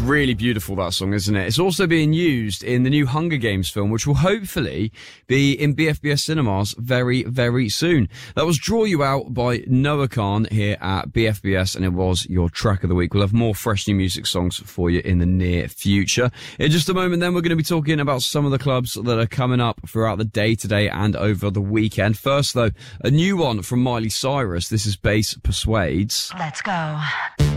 really beautiful, that song, isn't it? It's also being used in the new Hunger Games film, which will hopefully be in BFBS cinemas very, very soon. That was Draw You Out by Noah Khan here at BFBS, and it was your track of the week. We'll have more fresh new music songs for you in the near future. In just a moment, then, we're going to be talking about some of the clubs that are coming up throughout the day today and over the weekend. First, though, a new one from Miley Cyrus. This is Bass Persuades. Let's go.